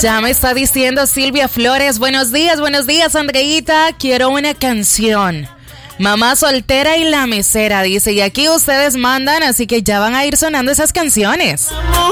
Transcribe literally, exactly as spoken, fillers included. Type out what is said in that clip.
Ya me está diciendo Silvia Flores. Buenos días, buenos días, Andreita. Quiero una canción. Mamá soltera y la mesera, dice. Y aquí ustedes mandan, así que ya van a ir sonando esas canciones.